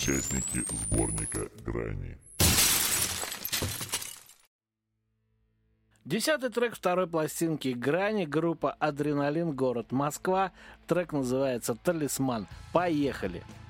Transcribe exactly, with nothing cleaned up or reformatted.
участники сборника «Грани». Десятый трек второй пластинки «Грани», группа «Адреналин», город Москва. Трек называется «Талисман». Поехали!